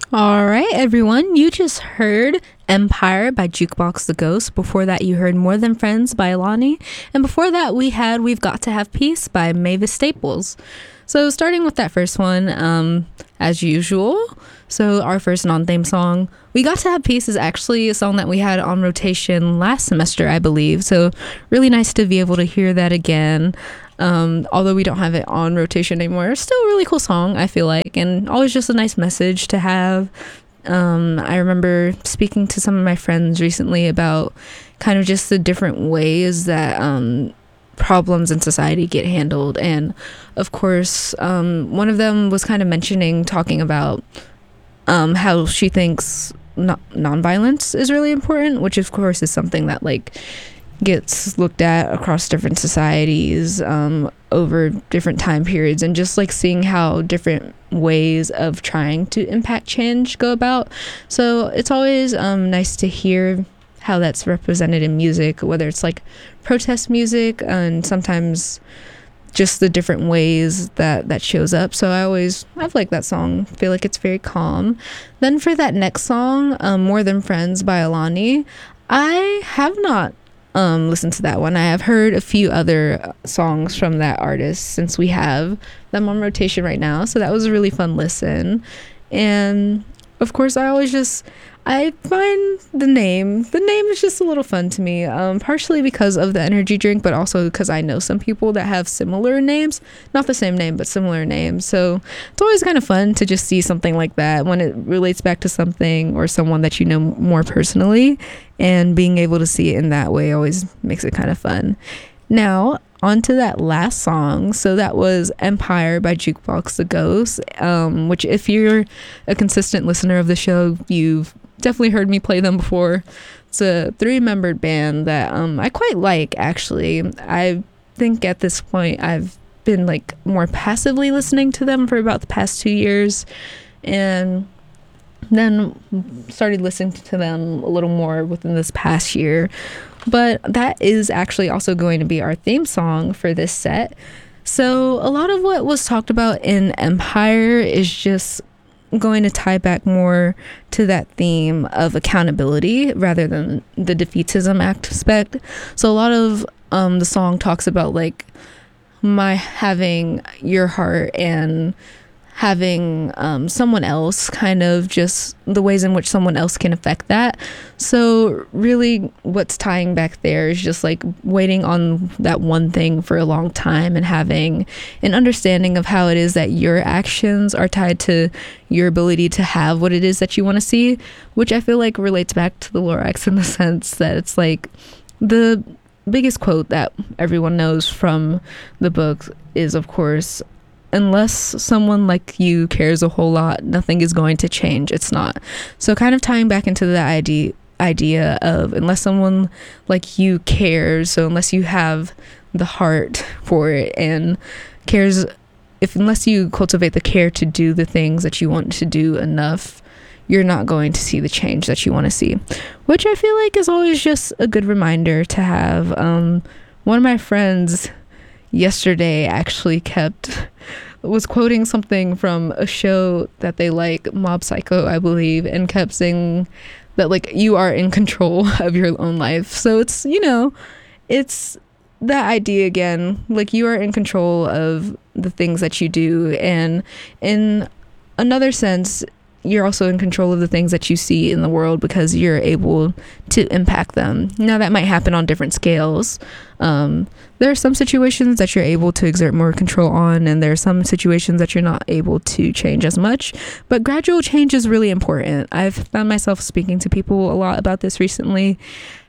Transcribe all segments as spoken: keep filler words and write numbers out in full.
All right, everyone, you just heard Empire by Jukebox the Ghost. Before that, you heard More Than Friends by Alani. And before that, we had We've Got to Have Peace by Mavis Staples. So, starting with that first one, um, as usual, so our first non-theme song, We Got to Have Peace, is actually a song that we had on rotation last semester, I believe. So, really nice to be able to hear that again. Um, although we don't have it on rotation anymore, it's still a really cool song, I feel like, and always just a nice message to have. Um, I remember speaking to some of my friends recently about kind of just the different ways that um, problems in society get handled. And of course, um, one of them was kind of mentioning, talking about um, how she thinks no- nonviolence is really important, which of course is something that like gets looked at across different societies um, over different time periods, and just like seeing how different ways of trying to impact change go about. So it's always um, nice to hear how that's represented in music, whether it's like protest music and sometimes just the different ways that that shows up. So I always I've liked that song, feel like it's very calm. Then for that next song, um, More Than Friends by Alani, I have not Um, listen to that one. I have heard a few other songs from that artist since we have them on rotation right now, so that was a really fun listen. And of course, I always just I find the name the name is just a little fun to me, um, partially because of the energy drink, but also because I know some people that have similar names, not the same name but similar names. So it's always kind of fun to just see something like that when it relates back to something or someone that you know more personally, and being able to see it in that way always makes it kind of fun. Now on to that last song. So that was Empire by Jukebox the Ghost, um, which if you're a consistent listener of the show, you've definitely heard me play them before. It's a three-membered band that um, I quite like, actually. I think at this point I've been like more passively listening to them for about the past two years, and then started listening to them a little more within this past year. But that is actually also going to be our theme song for this set. So a lot of what was talked about in Empire is just going to tie back more to that theme of accountability rather than the defeatism aspect. So a lot of um, the song talks about like my having your heart and having um, someone else, kind of just the ways in which someone else can affect that. So really what's tying back there is just like waiting on that one thing for a long time and having an understanding of how it is that your actions are tied to your ability to have what it is that you want to see, which I feel like relates back to the Lorax in the sense that it's like the biggest quote that everyone knows from the book is, of course, unless someone like you cares a whole lot, nothing is going to change. It's not. So kind of tying back into the idea idea of unless someone like you cares, so unless you have the heart for it and cares, if unless you cultivate the care to do the things that you want to do enough, you're not going to see the change that you want to see, which I feel like is always just a good reminder to have. Um, one of my friends yesterday actually kept was quoting something from a show that they like, Mob Psycho, I believe, and kept saying that like you are in control of your own life. So it's, you know, it's that idea again, like you are in control of the things that you do, and in another sense you're also in control of the things that you see in the world because you're able to impact them. Now that might happen on different scales. Um, there are some situations that you're able to exert more control on, and there are some situations that you're not able to change as much, but gradual change is really important. I've found myself speaking to people a lot about this recently,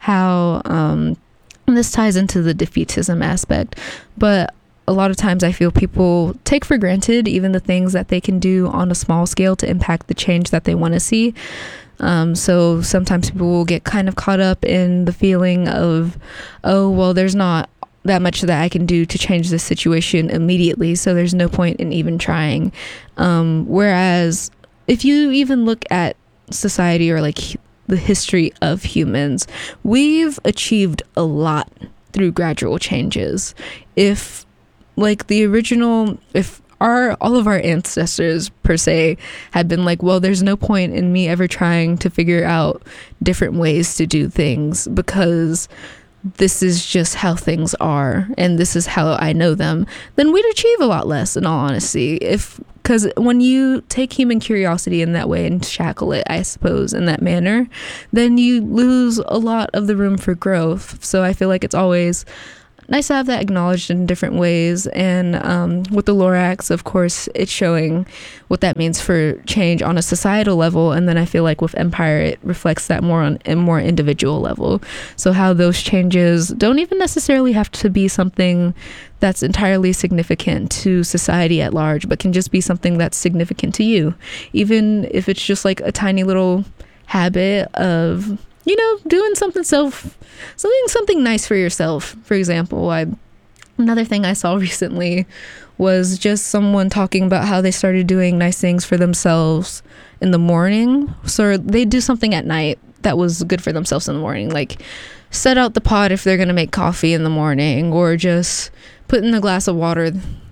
how um, this ties into the defeatism aspect, but a lot of times I feel people take for granted even the things that they can do on a small scale to impact the change that they want to see. Um, so sometimes people will get kind of caught up in the feeling of, oh, well, there's not that much that I can do to change this situation immediately, so there's no point in even trying. Um, whereas if you even look at society or like the history of humans, we've achieved a lot through gradual changes. If like the original, if our all of our ancestors per se had been like, well, there's no point in me ever trying to figure out different ways to do things because this is just how things are and this is how I know them, then we'd achieve a lot less, in all honesty. If because when you take human curiosity in that way and shackle it, I suppose, in that manner, then you lose a lot of the room for growth. So I feel like it's always nice to have that acknowledged in different ways. And um, with the Lorax, of course, it's showing what that means for change on a societal level. And then I feel like with Empire, it reflects that more on a more individual level. So how those changes don't even necessarily have to be something that's entirely significant to society at large, but can just be something that's significant to you. Even if it's just like a tiny little habit of, you know, doing something self, something something nice for yourself. For example, I another thing I saw recently was just someone talking about how they started doing nice things for themselves in the morning. So they do something at night that was good for themselves in the morning, like set out the pot if they're gonna make coffee in the morning, or just put in a glass of water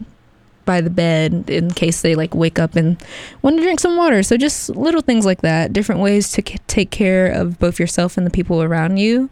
by the bed in case they like wake up and want to drink some water. So just little things like that, different ways to c- take care of both yourself and the people around you,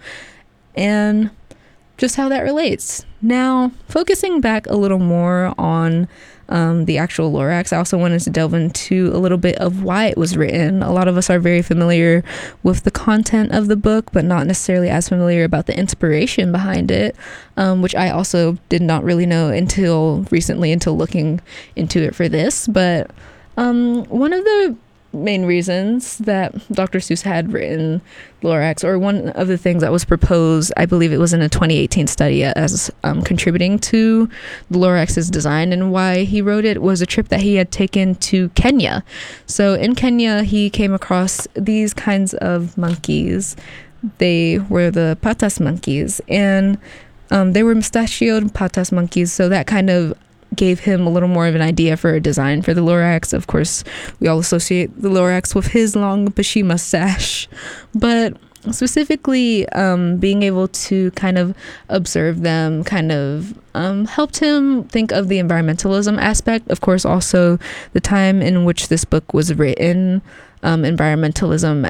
and just how that relates. Now, focusing back a little more on um, the actual Lorax, I also wanted to delve into a little bit of why it was written. A lot of us are very familiar with the content of the book, but not necessarily as familiar about the inspiration behind it, um, which I also did not really know until recently, until looking into it for this. But um, one of the main reasons that Doctor Seuss had written Lorax, or one of the things that was proposed, I believe it was in a twenty eighteen study as um, contributing to the Lorax's design and why he wrote it, was a trip that he had taken to Kenya. So in Kenya, he came across these kinds of monkeys. They were the patas monkeys, and um, they were mustachioed patas monkeys. So that kind of gave him a little more of an idea for a design for the Lorax. Of course, we all associate the Lorax with his long bushy mustache, but specifically um, being able to kind of observe them kind of um, helped him think of the environmentalism aspect. Of course, also the time in which this book was written, um, environmentalism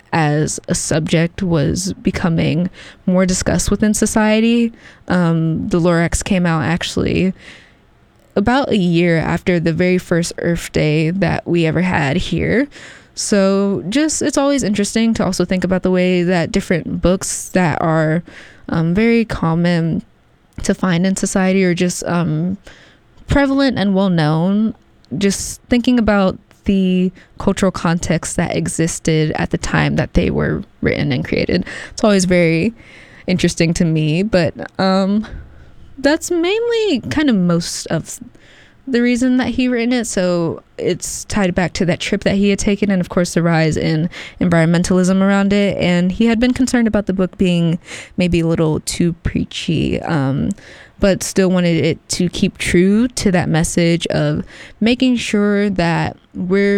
as a subject was becoming more discussed within society. Um, the Lorax came out actually about a year after the very first Earth Day that we ever had here. So just, it's always interesting to also think about the way that different books that are um, very common to find in society, or just um, prevalent and well known, just thinking about the cultural context that existed at the time that they were written and created. It's always very interesting to me, but um that's mainly kind of most of the reason that he written it. So it's tied back to that trip that he had taken, and of course the rise in environmentalism around it. And he had been concerned about the book being maybe a little too preachy, um, but still wanted it to keep true to that message of making sure that we're